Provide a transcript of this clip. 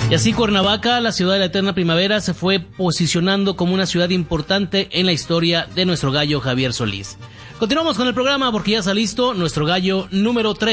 Y así Cuernavaca, la ciudad de la eterna primavera, se fue posicionando como una ciudad importante en la historia de nuestro gallo Javier Solís. Continuamos con el programa porque ya está listo nuestro gallo número 3.